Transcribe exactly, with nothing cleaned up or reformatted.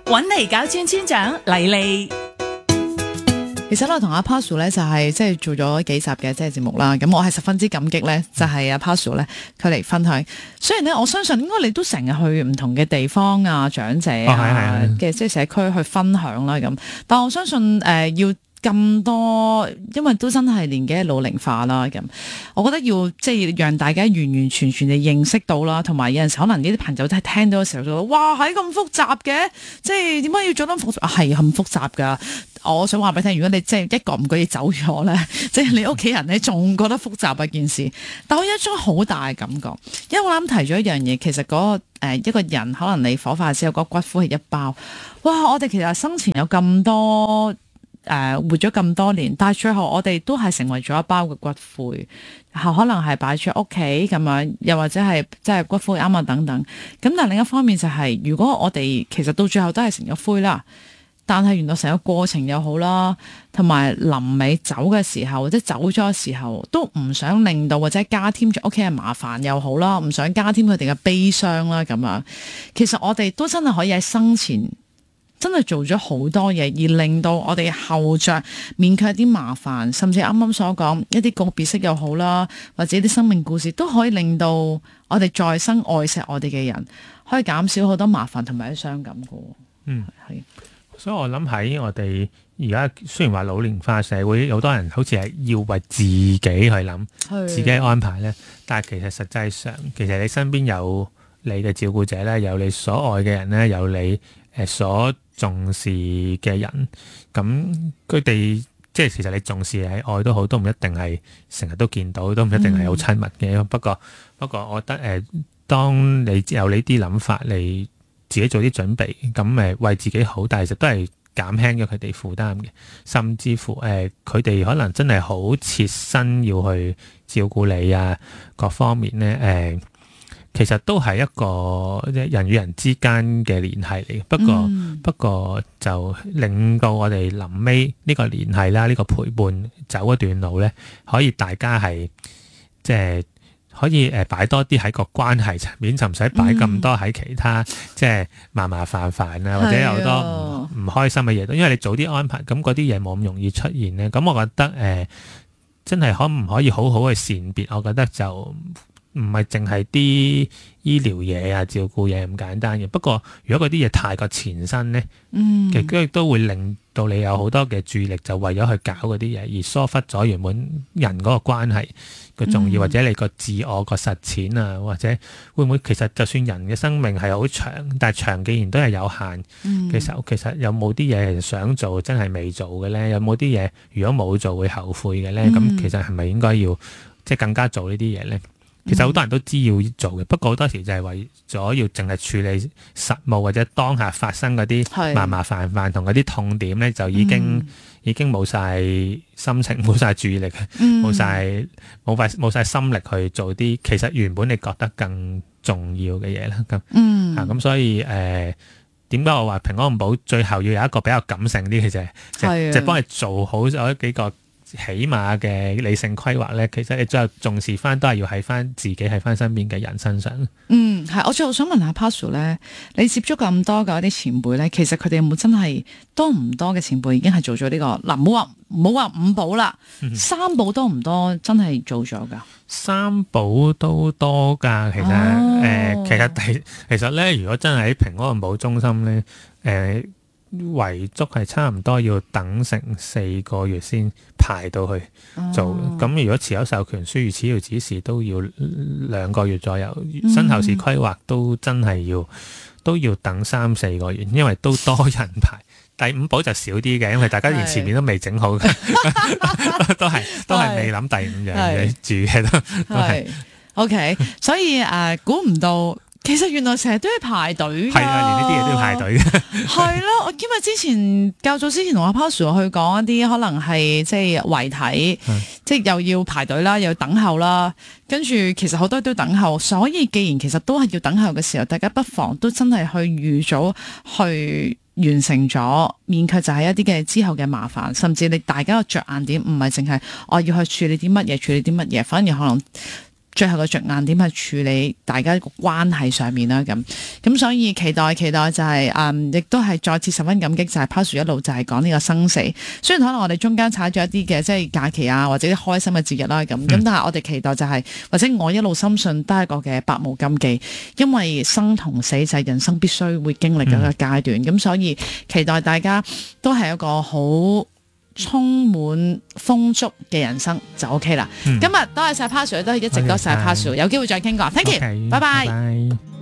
揾嚟搞村村長麗麗。 其實我同阿 Pazu 咧就係即係做咗幾集嘅即係節目啦，咁我係十分之感激咧，就係阿 Pazu 咧佢嚟分享。雖然咧我相信應該你都成日去唔同嘅地方啊、長者啊嘅即係社區去分享啦咁，但我相信誒、呃、要咁多，因為都真係年紀老齡化啦咁，我覺得要即係讓大家完完全全地認識到啦，同埋有陣時可能呢啲朋友真係聽到嘅時候就話：哇，係咁複雜嘅，即係點解要做得複雜？係咁複雜㗎。我想話俾你聽，如果你即係一個唔覺意走咗咧，即係你屋企人咧仲覺得複雜一件事，但我有一種好大嘅感覺，因為我啱提咗一樣嘢，其實嗰、嗰個、呃、一個人可能你火化之後嗰個骨灰係一包，哇！我哋其實生前有咁多。誒、呃、活咗咁多年，但係最後我哋都係成為咗一包嘅骨灰，可能係擺住屋企咁樣，又或者係即係骨灰龕啊等等。咁但係另一方面就係、是，如果我哋其實到最後都係成咗灰啦，但係原來成個過程又好啦，同埋臨尾走嘅時候或者走咗嘅時候，都唔想令到或者加添咗屋企人麻煩又好啦，唔想加添佢哋嘅悲傷啦咁樣。其實我哋都真係可以喺生前。真係做咗好多嘢，而令到我哋後着免卻一啲麻煩，甚至啱啱所講一啲告別式又好啦，或者啲生命故事都可以令到我哋再生愛錫我哋嘅人，可以減少好多麻煩同埋啲傷感嘅。 嗯， 係。 所以我諗喺我哋而家雖然話老齡化社會，好多人好似係要為自己去諗，自己安排咧，但係其實實際上，其實你身邊有你嘅照顧者咧，有你所愛嘅人咧，有你誒所重視嘅人，咁佢哋即係其實你重視係愛都好，都唔一定係成日都見到，都唔一定係好親密嘅。嗯、不過不過，我覺得誒、呃，當你有呢啲諗法，你自己做啲準備，咁誒為自己好，但係其實都係減輕咗佢哋負擔嘅，甚至乎誒佢哋可能真係好切身要去照顧你啊，各方面咧誒。呃其實都係一個人與人之間嘅聯繫嚟，不過、嗯、不過就令到我哋臨尾呢個聯繫啦，呢、呢個陪伴走一段路咧，可以大家係即係可以誒擺多啲喺個關係層面，就唔使擺咁多喺其他、嗯、即係麻麻煩煩啊，或者有好多唔唔開心嘅嘢，因為你早啲安排，咁嗰啲嘢冇咁容易出現咧。咁我覺得誒、呃、真係可唔可以好好去善別？我覺得就。唔係淨係啲醫療嘢啊、照顧嘢咁簡單嘅。不過如果嗰啲嘢太過纏身咧，嗯、其實都會令到你有好多嘅注意力就為咗去搞嗰啲嘢，而疏忽咗原本人嗰個關係嘅重要，嗯、或者你個自我個實踐啊，或者會唔會其實就算人嘅生命係好長，但係長既然都係有限嘅時候，其實有冇啲嘢想做真係未做嘅咧？有冇啲嘢如果冇做會後悔嘅咧？咁、嗯、其實係咪應該要即係更加做呢啲嘢咧？其實好多人都知要做嘅，不過好多時就係為咗要淨係處理實務或者當下發生嗰啲麻麻煩煩同嗰啲痛點咧，就已經、嗯、已經冇晒心情、冇晒注意力、冇晒冇晒冇晒心力去做啲其實原本你覺得更重要嘅嘢啦。咁、嗯、啊咁所以誒，點解我話平安保最後要有一個比較感性啲嘅啫，就就幫你做好咗幾個。起碼嘅理性規劃咧，其實你最後重視翻都係要喺翻自己喺翻身邊嘅人身上。嗯，係。我最後想問下 Pazu 咧，你接觸咁多嘅一啲前輩咧，其實佢哋有冇真係多唔多嘅前輩已經係做咗呢、這個嗱？唔好話唔好話五保啦，嗯、三保多唔多真係做咗噶？三保都多噶，其實誒、哦呃，其實第其實咧，如果真係喺平安保中心咧，誒、呃。遺囑係差唔多要等成四個月先排到去做，咁、哦、如果持有授權書如此要指示都要兩個月左右，嗯、身後事規劃都真係要都要等三四個月，因為都多人排。第五保就少啲嘅，因為大家連前面都未整好，都係都係未諗第五樣嘢住嘅都都係。 OK，所以誒，估、呃、唔到。其實原來成日都要排隊㗎， 係啊，連呢啲嘢都要排隊嘅。 係咯，因為之前較早之前同阿 Pazu 去講一啲可能係即係遺體，嗯、即係又要排隊啦，又要等候啦，跟住其實好多都要等候。所以既然其實都係要等候嘅時候，大家不妨都真係去預早去完成咗，免卻就係一啲嘅之後嘅麻煩，甚至你大家嘅着眼點唔係淨係我要去處理啲乜嘢，處理啲乜嘢，反而可能。 最後嘅着眼點係處理大家個關係上面啦，咁咁所以期待期待就係、是、嗯，亦都係再次十分感激，就係 Pazu 一路就係講呢個生死。雖然可能我哋中間踩咗一啲嘅即係假期啊，或者啲開心嘅節日啦，咁咁、嗯、但係我哋期待就係、是、或者我一路深信都係一個嘅百無禁忌，因為生同死就係人生必須會經歷嘅一個階段。咁、嗯、所以期待大家都係一個好充滿豐足嘅人生就 OK 啦。嗯、今日多謝晒 Pazu，都係一直多謝 Pazu，有機會再傾過。Thank you，拜拜。